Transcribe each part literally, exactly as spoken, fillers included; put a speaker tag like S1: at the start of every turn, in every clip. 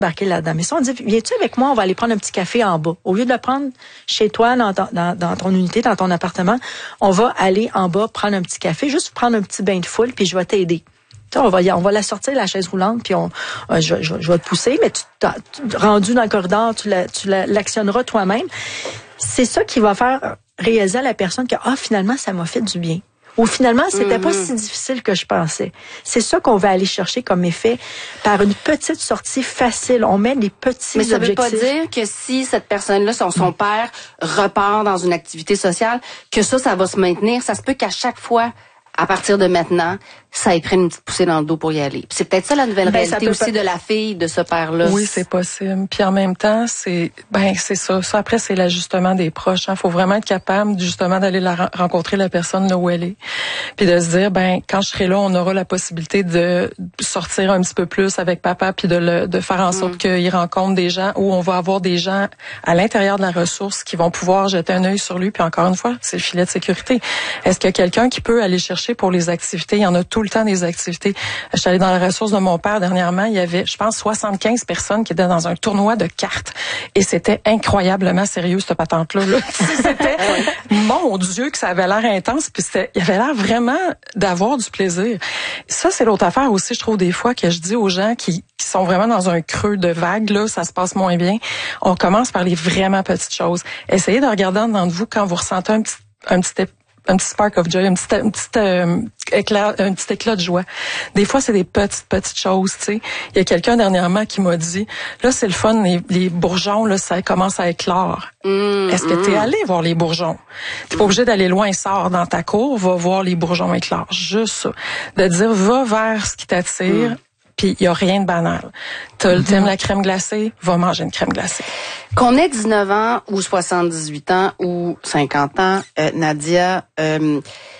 S1: embarquer là-dedans. Mais si on dit, viens-tu avec moi, on va aller prendre un petit café en bas. Au lieu de le prendre chez toi, dans ton, dans, dans ton unité, dans ton appartement, on va aller en bas prendre un petit café, juste prendre un petit bain de foule, puis je vais t'aider. On va, on va la sortir, la chaise roulante, puis on, euh, je, je, je vais te pousser, mais tu, tu rendu dans le corridor, tu, la, tu la, l'actionneras toi-même. C'est ça qui va faire réaliser à la personne que, ah, finalement, ça m'a fait du bien. Ou finalement, c'était mm-hmm. pas si difficile que je pensais. C'est ça qu'on va aller chercher comme effet par une petite sortie facile. On met des petits
S2: Mais ça
S1: objectifs.
S2: veut pas dire que si cette personne-là, son, son père, repart dans une activité sociale, que ça, ça va se maintenir. Ça se peut qu'à chaque fois, à partir de maintenant, ça y prenne une petite poussée dans le dos pour y aller. Puis c'est peut-être ça la nouvelle ben, réalité aussi pas... de la fille de ce père-là.
S3: Oui, c'est possible. Puis en même temps, c'est ben c'est ça. Ça après c'est l'ajustement des proches. Il hein. faut vraiment être capable justement d'aller la rencontrer la personne là où elle est. Puis de se dire ben quand je serai là, on aura la possibilité de sortir un petit peu plus avec papa puis de le de faire en sorte mm. qu'il rencontre des gens où on va avoir des gens à l'intérieur de la ressource qui vont pouvoir jeter un œil sur lui. Puis encore une fois, c'est le filet de sécurité. Est-ce qu'il y a quelqu'un qui peut aller chercher pour les activités? Il y en a tout le temps des activités. Je suis allée dans la ressource de mon père dernièrement. Il y avait, je pense, soixante-quinze personnes qui étaient dans un tournoi de cartes. Et c'était incroyablement sérieux, cette patente-là. Là. C'était, mon Dieu, que ça avait l'air intense. Puis c'était, il avait l'air vraiment d'avoir du plaisir. Ça, c'est l'autre affaire aussi, je trouve, des fois, que je dis aux gens qui, qui sont vraiment dans un creux de vague, là, ça se passe moins bien. On commence par les vraiment petites choses. Essayez de regarder en dedans de vous quand vous ressentez un petit, un petit un petit spark of joy, un petit, un petit euh, éclat, un petit éclat de joie. Des fois, c'est des petites, petites choses, tu sais. Il y a quelqu'un dernièrement qui m'a dit, là, c'est le fun, les, les bourgeons, là, ça commence à éclore. Mmh, Est-ce que mmh. t'es allé voir les bourgeons? T'es pas obligé d'aller loin, sors dans ta cour, va voir les bourgeons éclore. Juste ça. De dire, va vers ce qui t'attire, mmh. puis il y a rien de banal. T'aimes mm-hmm. la crème glacée, va manger une crème glacée.
S2: Qu'on ait dix-neuf ans ou soixante-dix-huit ans ou cinquante ans, euh, Nadia, euh,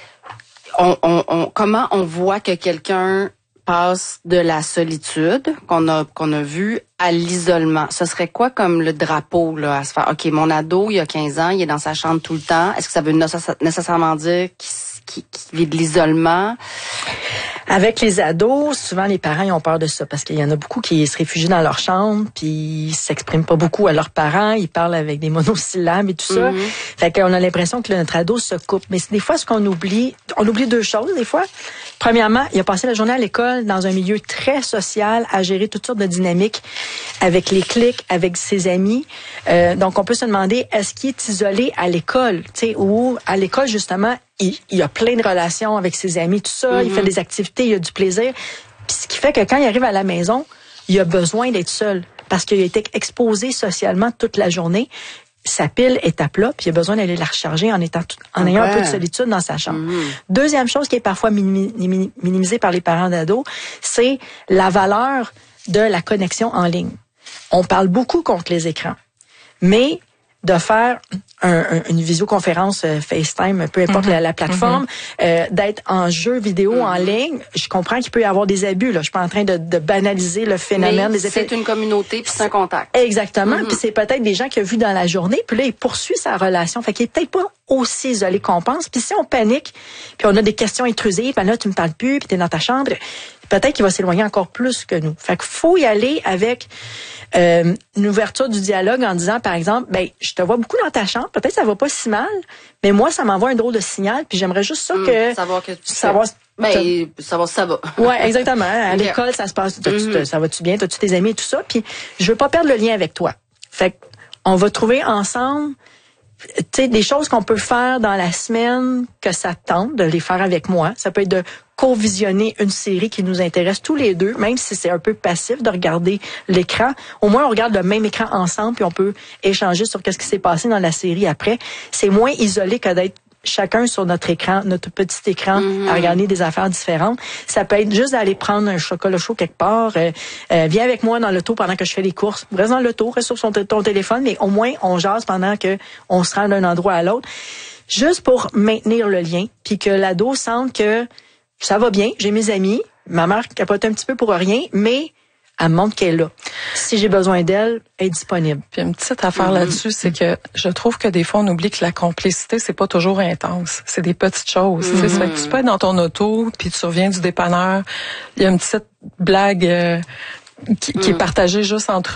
S2: on, on, on, comment on voit que quelqu'un passe de la solitude qu'on a qu'on a vu à l'isolement? Ce serait quoi comme le drapeau là à se faire? OK, mon ado, il a quinze ans, il est dans sa chambre tout le temps. Est-ce que ça veut nécessairement dire qu'il Qui, qui vit de l'isolement?
S1: Avec les ados, souvent les parents ils ont peur de ça parce qu'il y en a beaucoup qui se réfugient dans leur chambre puis ils s'expriment pas beaucoup à leurs parents, ils parlent avec des monosyllabes et tout ça. Mm-hmm. Fait qu'on a l'impression que notre ado se coupe. Mais des fois, ce qu'on oublie, on oublie deux choses des fois. Premièrement, il a passé la journée à l'école dans un milieu très social à gérer toutes sortes de dynamiques avec les clics, avec ses amis. Euh, donc, on peut se demander, est-ce qu'il est isolé à l'école? Tu sais, ou à l'école, justement, il, il a plein de relations avec ses amis, tout ça. Mm-hmm. Il fait des activités, il a du plaisir. Puis ce qui fait que quand il arrive à la maison, il a besoin d'être seul parce qu'il a été exposé socialement toute la journée. Sa pile est à plat, puis il a besoin d'aller la recharger en étant en ayant ouais. un peu de solitude dans sa chambre. Mmh. Deuxième chose qui est parfois minimisée par les parents d'ados, c'est la valeur de la connexion en ligne. On parle beaucoup contre les écrans, mais de faire un, un, une visioconférence euh, FaceTime, peu importe mm-hmm. la, la plateforme, mm-hmm. euh, d'être en jeu vidéo mm-hmm. en ligne, je comprends qu'il peut y avoir des abus. Là, je suis pas en train de, de banaliser le phénomène
S2: mais
S1: des effets.
S2: C'est une communauté puis c'est un contact.
S1: Exactement.
S2: Mm-hmm.
S1: Puis c'est peut-être des gens qu'il a vus dans la journée, puis là il poursuit sa relation. Fait qu'il est peut-être pas aussi isolé qu'on pense. Puis si on panique, puis on a des questions intrusives, ben là tu me parles plus, puis t'es dans ta chambre, peut-être qu'il va s'éloigner encore plus que nous. Fait qu'il faut y aller avec Euh, une ouverture du dialogue en disant, par exemple, ben, je te vois beaucoup dans ta chambre, peut-être ça va pas si mal, mais moi, ça m'envoie un drôle de signal, puis j'aimerais juste ça mmh, que...
S2: Savoir que tu
S1: savoir,
S2: ben, savoir si ça va.
S1: Ouais, exactement. À l'école, ça se passe, mmh. ça va-tu bien, t'as-tu tes amis et tout ça, puis je veux pas perdre le lien avec toi. Fait on va trouver ensemble, tu sais, des choses qu'on peut faire dans la semaine que ça tente de les faire avec moi. Ça peut être de co-visionner une série qui nous intéresse tous les deux, même si c'est un peu passif de regarder l'écran. Au moins, on regarde le même écran ensemble puis on peut échanger sur qu'est-ce qui s'est passé dans la série après. C'est moins isolé que d'être chacun sur notre écran, notre petit écran, mm-hmm. à regarder des affaires différentes. Ça peut être juste d'aller prendre un chocolat chaud quelque part. Euh, euh, viens avec moi dans l'auto pendant que je fais les courses. Reste dans l'auto, reste sur son t- ton téléphone, mais au moins, on jase pendant que on se rend d'un endroit à l'autre. Juste pour maintenir le lien, puis que l'ado sente que ça va bien, j'ai mes amis, ma mère capote un petit peu pour rien, mais elle me montre qu'elle est là. Si j'ai besoin d'elle, elle est disponible.
S3: Puis une petite affaire mm-hmm. là-dessus, c'est que je trouve que des fois, on oublie que la complicité, c'est pas toujours intense. C'est des petites choses. Mm-hmm. Ça fait que tu peux être dans ton auto, puis tu reviens du dépanneur, il y a une petite blague euh, qui, qui mm. est partagée juste entre